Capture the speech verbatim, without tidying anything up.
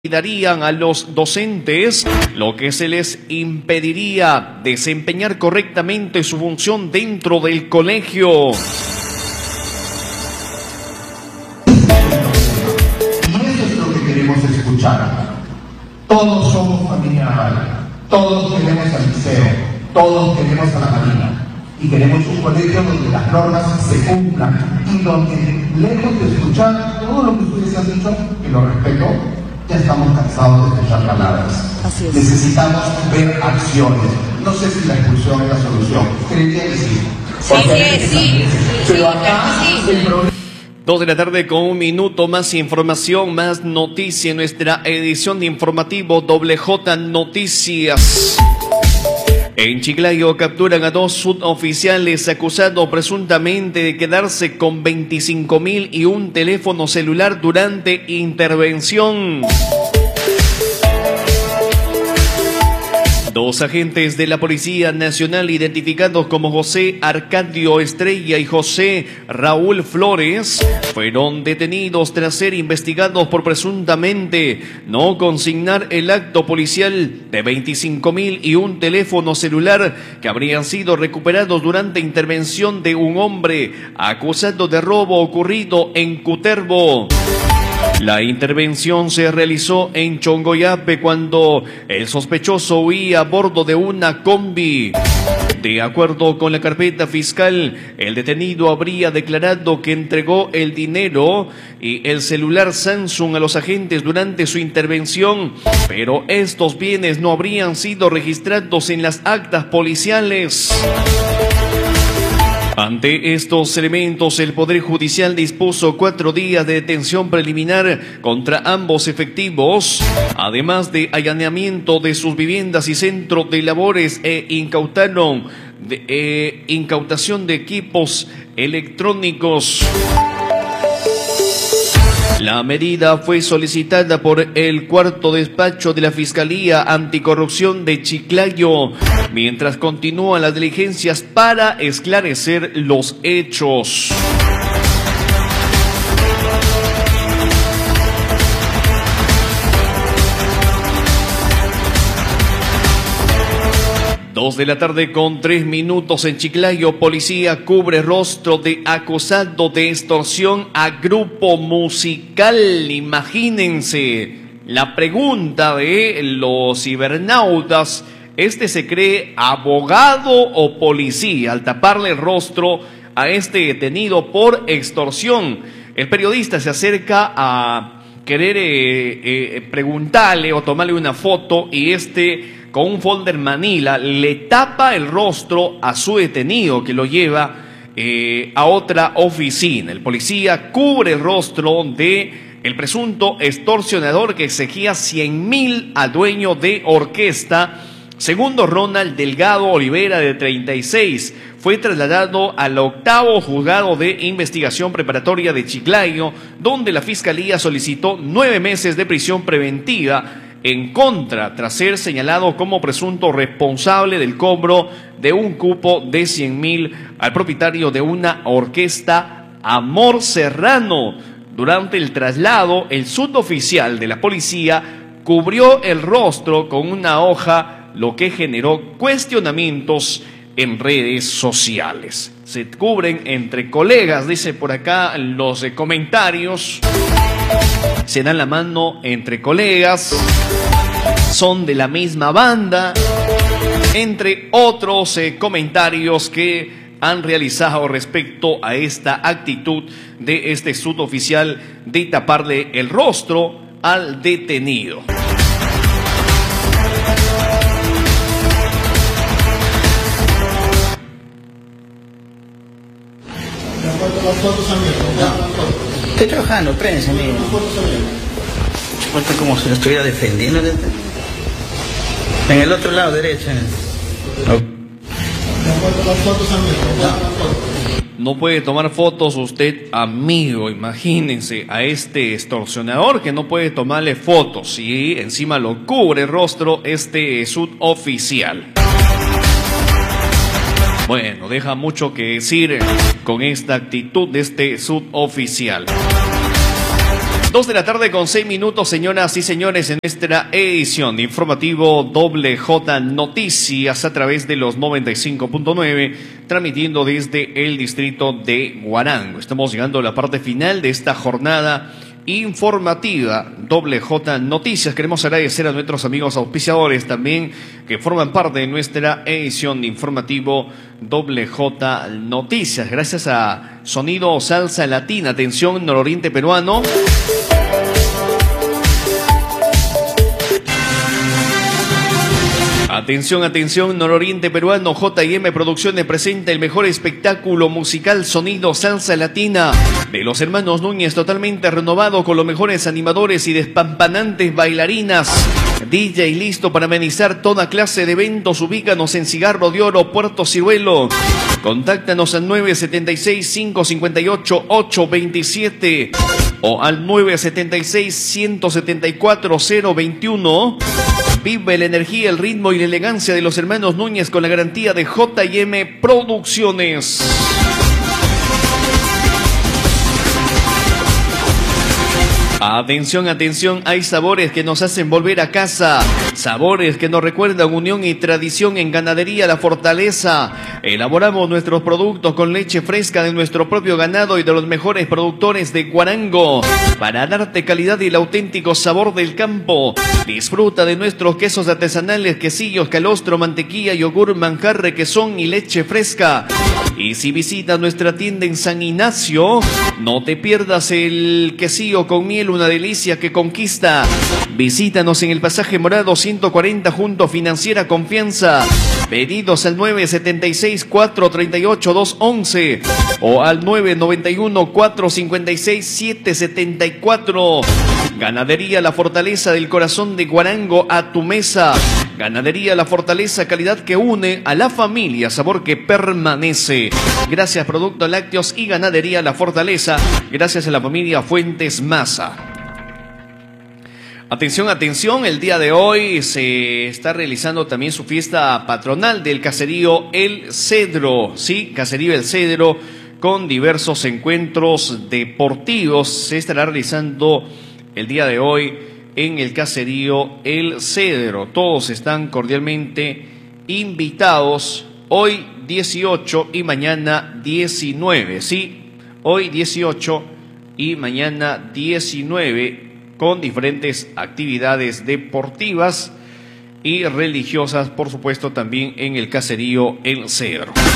darían a los docentes, lo que se les impediría desempeñar correctamente su función dentro del colegio. Y eso es lo que queremos escuchar. Todos somos familia naval, todos queremos al liceo, todos queremos a la marina y queremos un colegio donde las normas se cumplan y donde, lejos de escuchar todo lo que ustedes han dicho, que lo respeto, ya estamos cansados de escuchar palabras. Así es. Necesitamos ver acciones. No sé si la expulsión es la solución. Creería que sí. Sí, sí, sí. Pero acá el problema... Dos de la tarde con un minuto, más información, más noticia en nuestra edición de informativo Doble J Noticias. En Chiclayo capturan a dos suboficiales acusados presuntamente de quedarse con veinticinco mil y un teléfono celular durante intervención. Dos agentes de la Policía Nacional identificados como José Arcadio Estrella y José Raúl Flores fueron detenidos tras ser investigados por presuntamente no consignar el acto policial de veinticinco mil y un teléfono celular que habrían sido recuperados durante intervención de un hombre acusado de robo ocurrido en Cutervo. La intervención se realizó en Chongoyape cuando el sospechoso huía a bordo de una combi. De acuerdo con la carpeta fiscal, el detenido habría declarado que entregó el dinero y el celular Samsung a los agentes durante su intervención, pero estos bienes no habrían sido registrados en las actas policiales. Ante estos elementos, el Poder Judicial dispuso cuatro días de detención preliminar contra ambos efectivos, además de allanamiento de sus viviendas y centro de labores e incautaron de, eh, incautación de equipos electrónicos. La medida fue solicitada por el cuarto despacho de la Fiscalía Anticorrupción de Chiclayo, mientras continúan las diligencias para esclarecer los hechos. Dos de la tarde con tres minutos en Chiclayo. Policía cubre rostro de acusado de extorsión a grupo musical. Imagínense la pregunta de los cibernautas. ¿Este se cree abogado o policía al taparle el rostro a este detenido por extorsión? El periodista se acerca a querer eh, eh, preguntarle o tomarle una foto y este, con un folder manila, le tapa el rostro a su detenido que lo lleva eh, a otra oficina. El policía cubre el rostro de el presunto extorsionador que exigía cien mil al dueño de orquesta. Segundo Ronald Delgado Olivera, de treinta y seis, fue trasladado al octavo juzgado de investigación preparatoria de Chiclayo, donde la Fiscalía solicitó nueve meses de prisión preventiva en contra, tras ser señalado como presunto responsable del cobro de un cupo de cien mil al propietario de una orquesta, Amor Serrano. Durante el traslado, el suboficial de la policía cubrió el rostro con una hoja, lo que generó cuestionamientos en redes sociales. Se cubren entre colegas, dice por acá los eh, comentarios. Se dan la mano entre colegas, son de la misma banda, entre otros eh, comentarios que han realizado respecto a esta actitud de este suboficial de taparle el rostro al detenido. Las fotos, amigo. No. Estoy trabajando, prensa, amigo. Las fotos, amigo. Falta como si lo estuviera defendiendo. En el otro lado, derecha. No. Las fotos, amigo. No. No puede tomar fotos usted, amigo. Imagínense a este extorsionador que no puede tomarle fotos y encima lo cubre el rostro este suboficial. Bueno, deja mucho que decir con esta actitud de este suboficial. Dos de la tarde con seis minutos, señoras y señores, en nuestra edición de informativo Doble J Noticias a través de los noventa y cinco punto nueve, transmitiendo desde el distrito de Guarango. Estamos llegando a la parte final de esta jornada informativa Doble J Noticias. Queremos agradecer a nuestros amigos auspiciadores también que forman parte de nuestra edición de informativo Doble J Noticias. Gracias a Sonido Salsa Latina, atención, nororiente peruano. Atención, atención, nororiente peruano, J y M Producciones presenta el mejor espectáculo musical Sonido Salsa Latina de los hermanos Núñez, totalmente renovado con los mejores animadores y despampanantes bailarinas. D J listo para amenizar toda clase de eventos. Ubícanos en Cigarro de Oro, Puerto Ciruelo. Contáctanos al nueve siete seis, cinco cinco ocho, ocho dos siete o al nueve siete seis, uno siete cuatro, cero dos uno. Vive la energía, el ritmo y la elegancia de los hermanos Núñez con la garantía de J y M Producciones. Atención, atención, hay sabores que nos hacen volver a casa, sabores que nos recuerdan unión y tradición en Ganadería La Fortaleza. Elaboramos nuestros productos con leche fresca de nuestro propio ganado y de los mejores productores de Guarango, para darte calidad y el auténtico sabor del campo. Disfruta de nuestros quesos artesanales, quesillos, calostro, mantequilla, yogur, manjar, requesón y leche fresca. Y si visitas nuestra tienda en San Ignacio, no te pierdas el quesillo con miel, una delicia que conquista. Visítanos en el pasaje Morado ciento cuarenta junto a Financiera Confianza. Pedidos al nueve siete seis, cuatro tres ocho, dos once o al nueve nueve uno, cuatro cinco seis, siete siete cuatro. Ganadería La Fortaleza, del corazón de Guarango a tu mesa. Ganadería La Fortaleza, calidad que une a la familia, sabor que permanece. Gracias Productos Lácteos y Ganadería La Fortaleza. Gracias a la familia Fuentes Maza. Atención, atención, el día de hoy se está realizando también su fiesta patronal del caserío El Cedro, sí, caserío El Cedro, con diversos encuentros deportivos. Se estará realizando el día de hoy en el caserío El Cedro. Todos están cordialmente invitados hoy dieciocho y mañana diecinueve, sí, hoy dieciocho y mañana diecinueve, con diferentes actividades deportivas y religiosas, por supuesto, también en el caserío El Cedro.